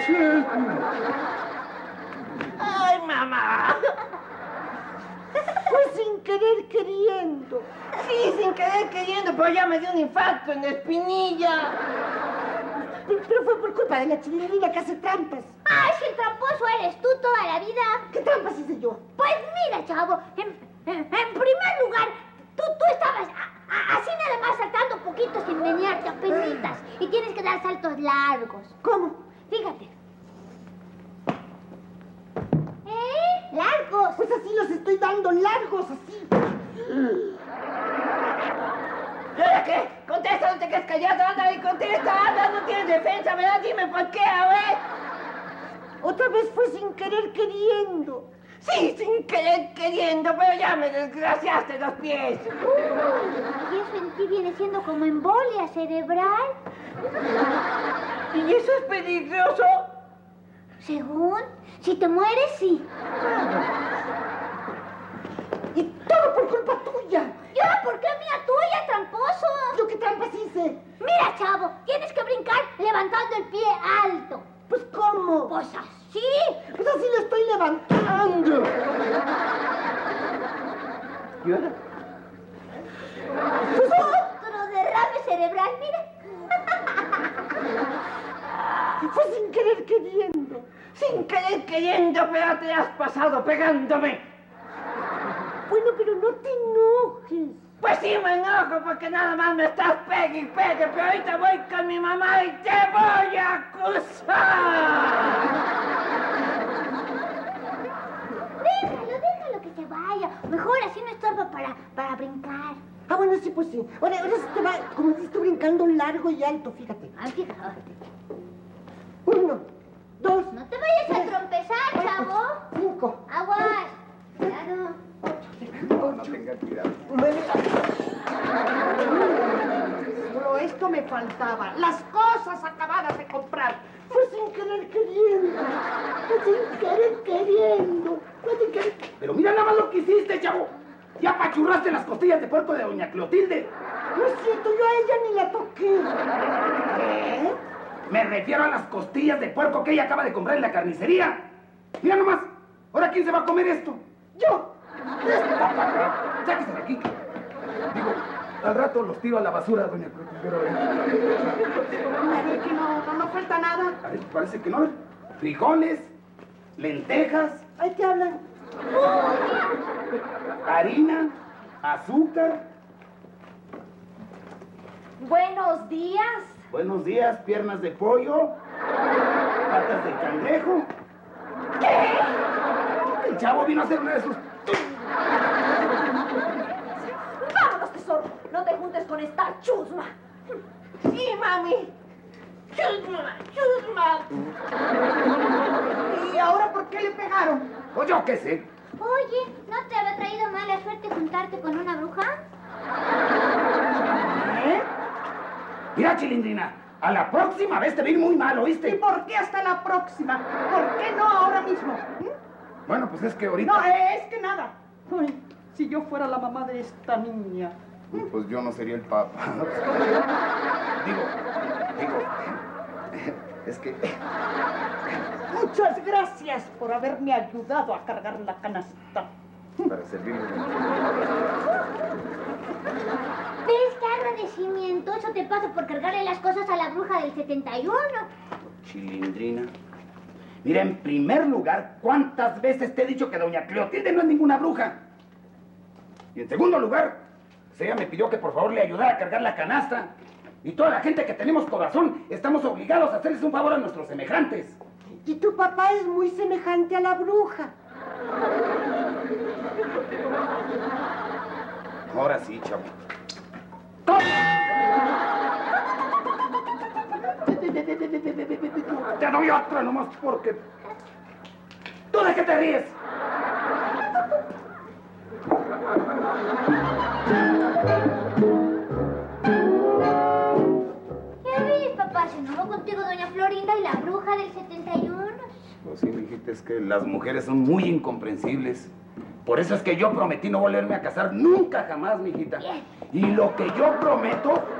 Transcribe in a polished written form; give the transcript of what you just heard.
¡Ay, mamá! Fue sin querer queriendo. Sí, sin querer queriendo, pero ya me dio un infarto en la espinilla. Pero fue por culpa de la Chilindrina que hace trampas. ¡Ay, si el tramposo eres tú toda la vida! ¿Qué trampas hice yo? Pues mira, chavo, en primer lugar, tú estabas así nada más saltando poquito sin menearte apenitas. Y tienes que dar saltos largos. ¿Cómo? Fíjate. Largos. Pues así los estoy dando, largos, así. ¿Y ahora qué? Contesta, no te quedes callado, anda y contesta, anda, no tienes defensa, ¿verdad? Dime por qué, a ver. Otra vez fue sin querer queriendo. Sí, sin querer queriendo, pero ya me desgraciaste los pies. Y eso en ti viene siendo como embolia cerebral. ¿Y eso es peligroso? Según, si te mueres, sí. Y todo por culpa tuya. ¿Yo? ¿Por qué mía tuya, tramposo? ¿Yo qué trampas hice? Mira, chavo, tienes que brincar levantando el pie alto. Pues ¿cómo? Pues así. Pues así lo estoy levantando. ¿Y ahora? Pues otro derrame cerebral, mira. Fue sin querer queriendo. Sin querer queriendo, pero te has pasado pegándome. Bueno, pero no te enojes. Pues sí me enojo porque nada más me estás pegue y pegue, pero ahorita voy con mi mamá y te voy a acusar. Déjalo que se vaya. Mejor así no estorba para brincar. Ah, bueno, sí, pues sí. Ahora sí te va, como dices, brincando largo y alto, fíjate. Ay, fíjate. 1, 2. No te vayas a trompezar, chavo. 5. Aguas. Claro. No tenga cuidado. Solo esto me faltaba. Las cosas acabadas de comprar. Fue sin querer queriendo. Fue sin querer queriendo. Fue sin querer... Pero mira nada más lo que hiciste, chavo. Ya apachurraste las costillas de puerco de doña Clotilde. No es cierto, yo a ella ni la toqué. ¿Qué? Me refiero a las costillas de puerco que ella acaba de comprar en la carnicería. Mira nomás. ¿Ahora quién se va a comer esto? Yo. Sáquese de aquí. Digo, al rato los tiro a la basura, doña Clotilde. A ver que no falta nada. A ver, parece que no. Frijoles, lentejas, Ahí te hablan. harina, azúcar. Buenos días. Buenos días, piernas de pollo, patas de cangrejo. ¿Qué? El chavo vino a hacer una de sus... Vámonos, tesoro. No te juntes con esta chusma. Sí, mami. Chusma, chusma. ¿Y ahora por qué le pegaron? Pues yo qué sé. Oye, ¿no te había traído mala suerte juntarte con una bruja? ¿Eh? Mira, Chilindrina, a la próxima vez te vi muy mal, ¿Y ¿oíste? por qué hasta la próxima? ¿Por qué no ahora mismo? Bueno, pues es que ahorita... No, es que nada. Uy, si yo fuera la mamá de esta niña. Pues yo no sería el papá. Digo, es que... Muchas gracias por haberme ayudado a cargar la canasta. Para servirle. ¿Ves qué agradecimiento? Eso te pasa por cargarle las cosas a la bruja del 71. Chilindrina. Mira, en primer lugar, ¿cuántas veces te he dicho que doña Clotilde no es ninguna bruja? Y en segundo lugar, ella me pidió que por favor le ayudara a cargar la canasta. Y toda la gente que tenemos corazón estamos obligados a hacerles un favor a nuestros semejantes. Y tu papá es muy semejante a la bruja. Ahora sí, chavo. Te doy otra nomás porque... ¿Tú de qué te ríes? ¿Qué ves, papá? Se enojó contigo doña Florinda y la bruja del 71. Pues sí, mijita, es que las mujeres son muy incomprensibles. Por eso es que yo prometí no volverme a casar nunca jamás, mijita. Y lo que yo prometo